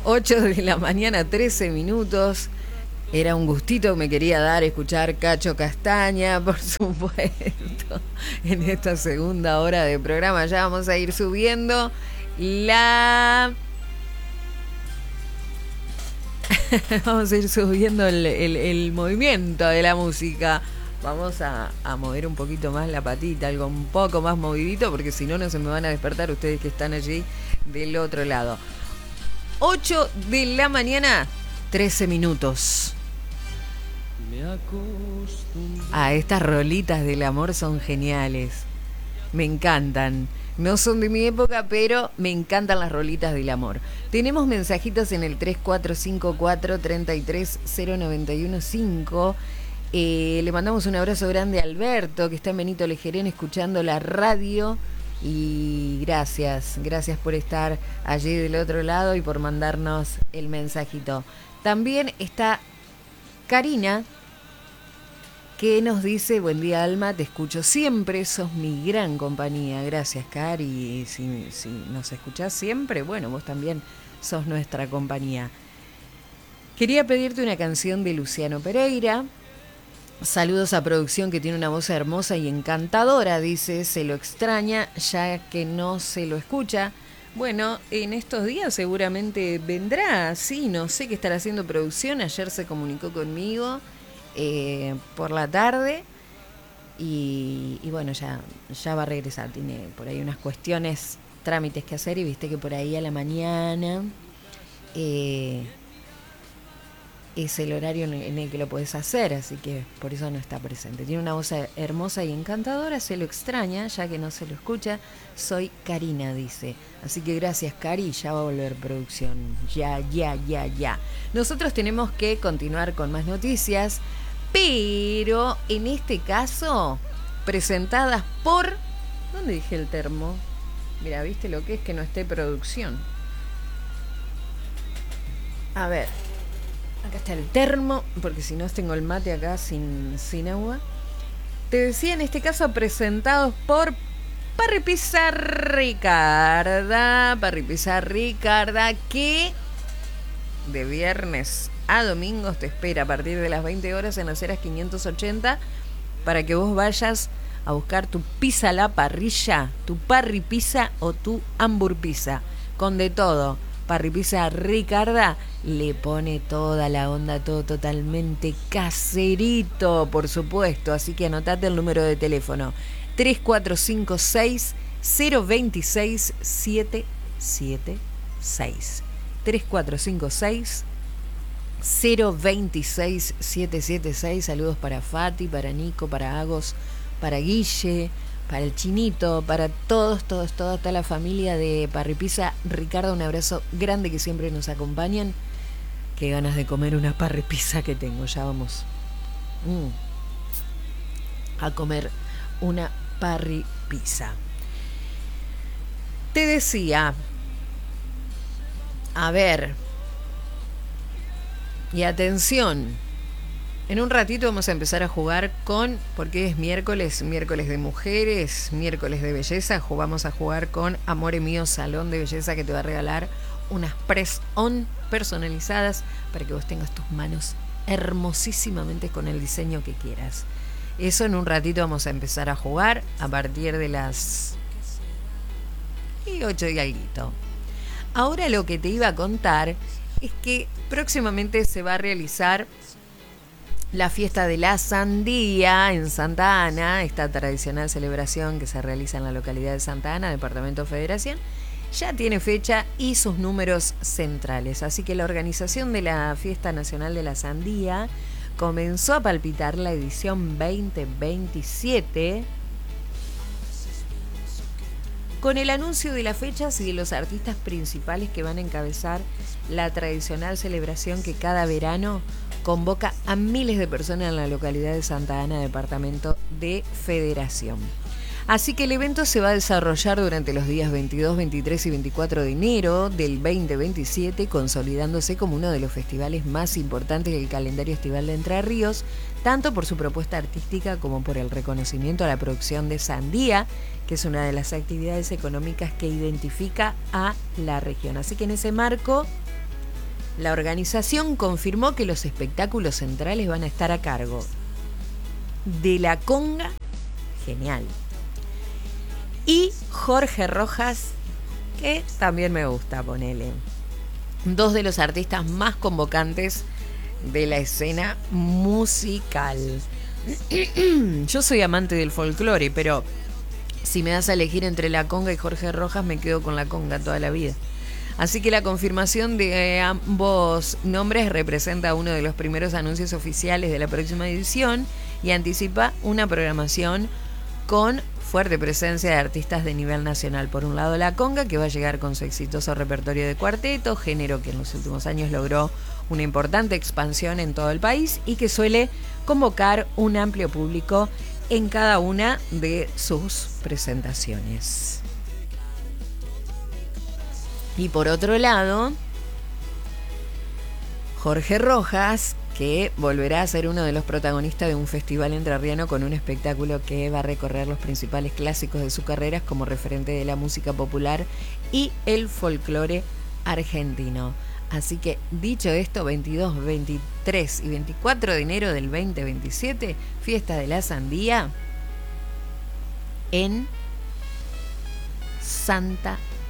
8 de la mañana, 13 minutos. Era un gustito que me quería dar escuchar Cacho Castaña, por supuesto, en esta segunda hora de programa. Ya vamos a ir subiendo vamos a ir subiendo el movimiento de la música. Vamos a mover un poquito más la patita, algo un poco más movidito, porque si no, no se me van a despertar ustedes que están allí del otro lado. 8 de la mañana, 13 minutos. Estas rolitas del amor son geniales. Me encantan. No son de mi época, pero me encantan las rolitas del amor. Tenemos mensajitos en el 3454-3309115. Le mandamos un abrazo grande a Alberto, que está en Benito Lejerén escuchando la radio. Y gracias por estar allí del otro lado y por mandarnos el mensajito. También está Karina, que nos dice: buen día, Alma, te escucho siempre, sos mi gran compañía. Gracias, Cari. Si nos escuchás siempre, bueno, vos también sos nuestra compañía. Quería pedirte una canción de Luciano Pereira. Saludos a producción, que tiene una voz hermosa y encantadora, dice. Se lo extraña ya que no se lo escucha. Bueno, en estos días seguramente vendrá, sí, no sé qué estará haciendo producción. Ayer se comunicó conmigo por la tarde y bueno, ya va a regresar. Tiene por ahí unas cuestiones, trámites que hacer, y viste que por ahí a la mañana es el horario en el que lo podés hacer, así que por eso no está presente. Tiene una voz hermosa y encantadora, se lo extraña ya que no se lo escucha. Soy Karina, dice. Así que gracias, Cari, ya va a volver producción. Ya. Nosotros tenemos que continuar con más noticias, pero en este caso presentadas por... ¿Dónde dije el termo? Mira, ¿viste lo que es que no esté producción? A ver, acá está el termo, porque si no tengo el mate acá sin agua. Te decía, en este caso presentados por Parry Pizza Ricarda. Parry Pizza Ricarda, que de viernes a domingos te espera a partir de las 20 horas en Aceras 580 para que vos vayas a buscar tu pizza a la parrilla, tu Parry Pizza o tu Hamburg Pizza, con de todo. Parry Pizza Ricarda le pone toda la onda, todo totalmente caserito, por supuesto. Así que anotate el número de teléfono: 3456 026 776. 3456 026 776. Saludos para Fati, para Nico, para Agos, para Guille, para el Chinito, para toda la familia de Parry Pizza Ricardo. Un abrazo grande, que siempre nos acompañan. Qué ganas de comer una Parry Pizza que tengo. Ya vamos a comer una Parry Pizza. Te decía, a ver, y atención, en un ratito vamos a empezar a jugar porque es miércoles de mujeres, miércoles de belleza. Vamos a jugar con Amore Mío Salón de Belleza, que te va a regalar unas press-on personalizadas para que vos tengas tus manos hermosísimamente con el diseño que quieras. Eso en un ratito vamos a empezar a jugar a partir de las 8 y alguito. Ahora lo que te iba a contar es que próximamente se va a realizar la fiesta de la sandía en Santa Ana, esta tradicional celebración que se realiza en la localidad de Santa Ana, departamento Federación. Ya tiene fecha y sus números centrales, así que la organización de la Fiesta Nacional de la Sandía comenzó a palpitar la edición 2027 con el anuncio de las fechas y de los artistas principales que van a encabezar la tradicional celebración que cada verano convoca a miles de personas en la localidad de Santa Ana, departamento de Federación. Así que el evento se va a desarrollar durante los días 22, 23 y 24 de enero del 2027, consolidándose como uno de los festivales más importantes del calendario estival de Entre Ríos, tanto por su propuesta artística como por el reconocimiento a la producción de sandía, que es una de las actividades económicas que identifica a la región. Así que en ese marco La organización confirmó que los espectáculos centrales van a estar a cargo de La Conga, genial, y Jorge Rojas, que también me gusta, ponele. Dos de los artistas más convocantes de la escena musical. Yo soy amante del folclore, pero si me das a elegir entre La Conga y Jorge Rojas, me quedo con La Conga toda la vida. Así que la confirmación de ambos nombres representa uno de los primeros anuncios oficiales de la próxima edición y anticipa una programación con fuerte presencia de artistas de nivel nacional. Por un lado, La Conga, que va a llegar con su exitoso repertorio de cuarteto, género que en los últimos años logró una importante expansión en todo el país y que suele convocar un amplio público en cada una de sus presentaciones. Y por otro lado, Jorge Rojas, que volverá a ser uno de los protagonistas de un festival entrerriano con un espectáculo que va a recorrer los principales clásicos de su carrera como referente de la música popular y el folclore argentino. Así que, dicho esto, 22, 23 y 24 de enero del 2027, Fiesta de la Sandía en Santa